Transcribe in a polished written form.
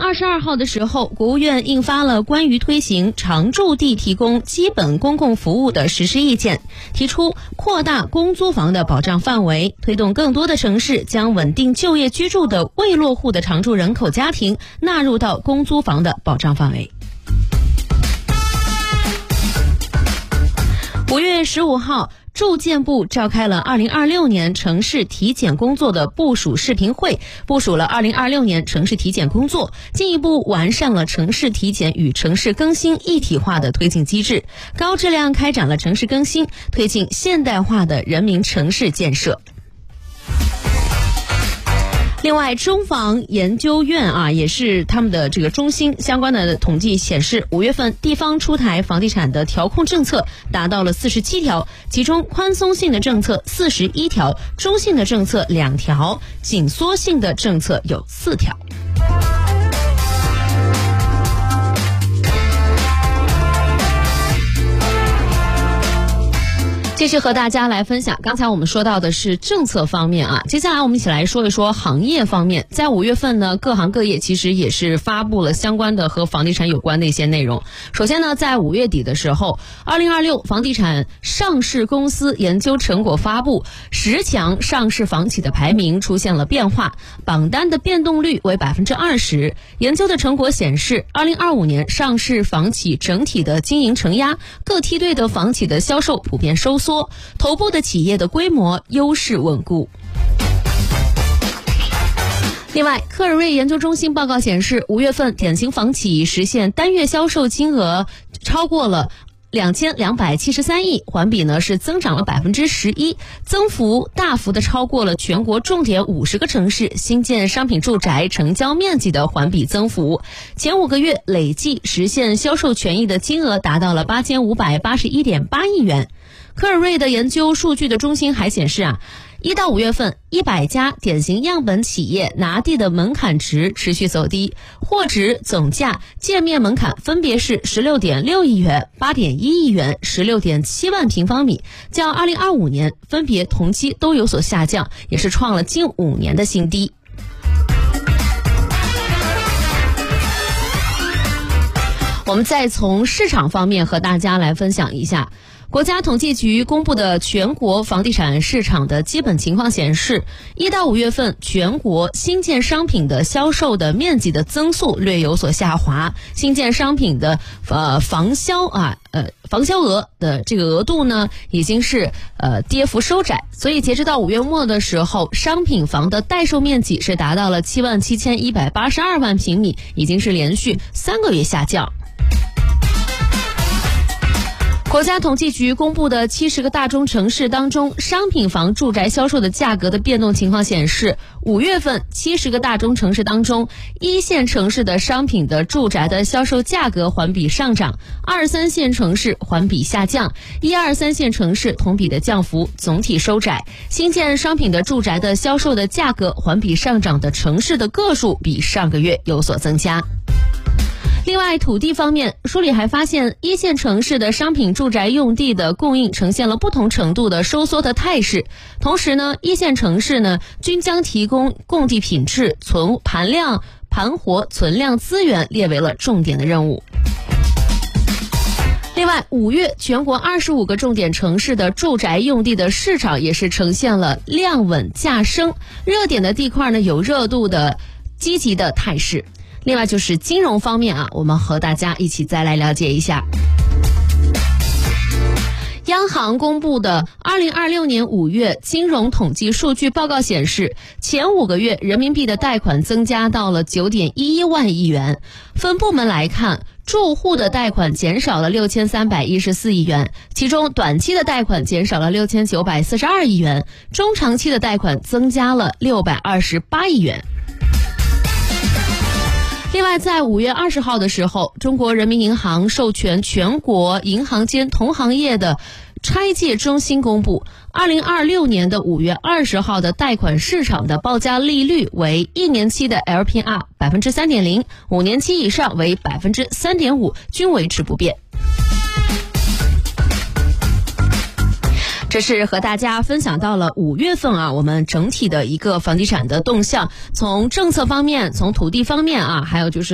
22号的时候，国务院印发了关于推行常住地提供基本公共服务的实施意见，提出扩大公租房的保障范围，推动更多的城市将稳定就业居住的未落户的常住人口家庭纳入到公租房的保障范围。5月15号，住建部召开了2026年城市体检工作的部署视频会，部署了2026年城市体检工作，进一步完善了城市体检与城市更新一体化的推进机制，高质量开展了城市更新，推进现代化的人民城市建设。另外，中房研究院也是他们的这个中心相关的统计显示，5月份地方出台房地产的调控政策达到了47条，其中宽松性的政策41条，中性的政策2条，紧缩性的政策有4条。继续和大家来分享，刚才我们说到的是政策方面接下来我们一起来说一说行业方面。在5月份呢，各行各业其实也是发布了相关的和房地产有关的一些内容。首先呢，在5月底的时候，2026房地产上市公司研究成果发布，10强上市房企的排名出现了变化，榜单的变动率为 20%。研究的成果显示，2025年上市房企整体的经营承压，各梯队的房企的销售普遍收缩，头部的企业的规模优势稳固。另外，科尔瑞研究中心报告显示，5月份典型房企实现单月销售金额超过了2273亿，环比呢是增长了 11%， 增幅大幅的超过了全国重点50个城市新建商品住宅成交面积的环比增幅。前5个月累计实现销售权益的金额达到了8581.8亿元。科尔瑞的研究数据的中心还显示1到5月份100家典型样本企业拿地的门槛值持续走低，货值总价界面门槛分别是 16.6 亿元、8.1亿元、16.7万平方米，较2025年分别同期都有所下降，也是创了近5年的新低。我们再从市场方面和大家来分享一下。国家统计局公布的全国房地产市场的基本情况显示，1到5月份全国新建商品的销售的面积的增速略有所下滑，新建商品的房销额的这个额度呢已经是跌幅收窄，所以截止到5月末的时候，商品房的待售面积是达到了77182万平米，已经是连续3个月下降。国家统计局公布的70个大中城市当中，商品房住宅销售的价格的变动情况显示，5月份70个大中城市当中，1线城市的商品的住宅的销售价格环比上涨，2、3线城市环比下降，1、2、3线城市同比的降幅总体收窄。新建商品的住宅的销售的价格环比上涨的城市的个数比上个月有所增加。另外，土地方面，梳理还发现1线城市的商品住宅用地的供应呈现了不同程度的收缩的态势。同时呢，1线城市呢均将提供供地品质、盘活存量资源列为了重点的任务。另外，5月全国25个重点城市的住宅用地的市场也是呈现了量稳价升，热点的地块呢有热度的积极的态势。另外就是金融方面我们和大家一起再来了解一下。央行公布的2026年5月金融统计数据报告显示，前5个月人民币的贷款增加到了 9.11 万亿元。分部门来看，住户的贷款减少了6314亿元，其中短期的贷款减少了6942亿元，中长期的贷款增加了628亿元。另外，在5月20号的时候，中国人民银行授权全国银行间同行业的拆借中心公布，2026年的5月20号的贷款市场的报价利率为1年期的 LPR 3.0%， 5年期以上为 3.5%， 均维持不变。这是和大家分享到了5月份我们整体的一个房地产的动向，从政策方面，从土地方面还有就是